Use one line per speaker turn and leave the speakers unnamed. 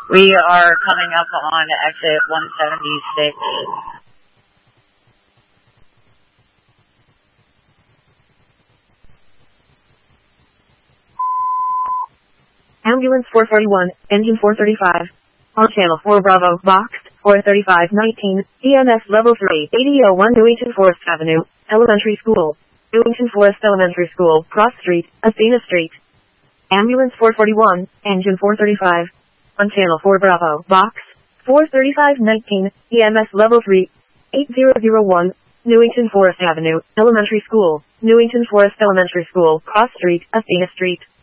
We are coming up on exit 176.
Ambulance 441, engine 435. On channel 4 Bravo, boxed, 43519, EMS level 3, 8001 Newington Forest Avenue, Elementary School. Newington Forest Elementary School, Cross Street, Athena Street. Ambulance 441, engine 435. On channel 4 Bravo, box, 43519, EMS level 3, 8001, Newington Forest Avenue, Elementary School. Newington Forest Elementary School, Cross Street, Athena Street.